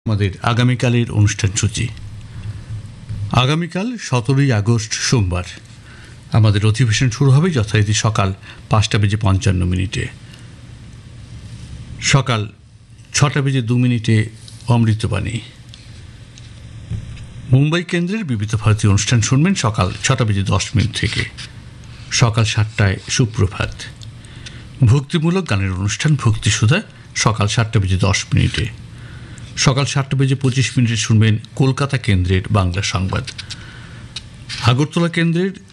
আমাদের আগামীকালের অনুষ্ঠান সূচি। আগামীকাল 17ই আগস্ট সোমবার আমাদের অধিবেশন শুরু হবে যথারীতি সকাল 5:55 সকাল 6:02 অমৃতবাণী। মুম্বাই কেন্দ্রের বিবিধ ভারতী অনুষ্ঠান শুনবেন সকাল 6:10 থেকে। সকাল 7টায় সুপ্রভাত। ভক্তিমূলক গানের অনুষ্ঠান ভক্তিসুধা সকাল 7:10। সকাল 7:25 শুনবেন কলকাতা কেন্দ্রের বাংলা সংবাদ। আগরতলা কেন্দ্রের